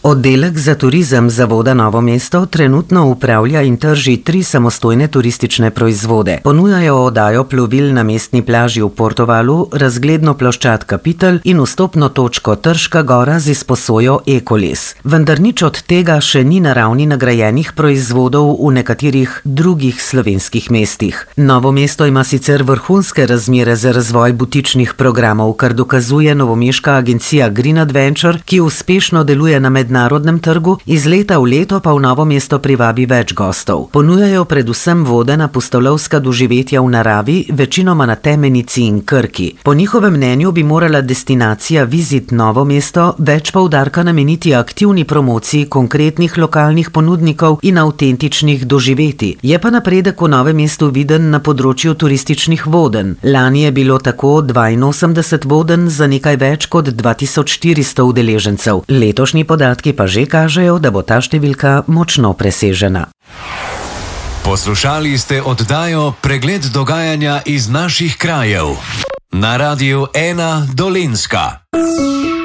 Oddelek za turizem Zavoda Novo mesto trenutno upravlja in trži 3 samostojne turistične proizvode. Ponujajo oddajo plovil na mestni plaži v Portovalu, razgledno ploščad Kapitel in vstopno točko Trška gora z izposojo Ekoles. Vendar nič od tega še ni na ravni nagrajenih proizvodov v nekaterih drugih slovenskih mestih. Novo mesto ima sicer vrhunske razmere za razvoj butičnih programov, kar dokazuje novomeška agencija Green Adventure, ki uspešno deluje na mednarodnem trgu, iz leta v leto pa v Novo mesto privabi več gostov. Ponujajo predvsem vodena pustolovska doživetja v naravi, večinoma na Temenici in Krki. Po njihovem mnenju bi morala destinacija Visit Novo mesto več poudarka nameniti aktivni promociji konkretnih lokalnih ponudnikov in avtentičnih doživetij. Je pa napredek v Novem mestu viden na področju turističnih vodenj. Lani je bilo tako 82 vodenj za nekaj več kot 2400 udeležencev. Letošnji podatki pa že kažejo, da bo ta številka močno presežena. Poslušali ste oddajo Pregled dogajanja iz naših krajev na Radiu 1 Dolenjska.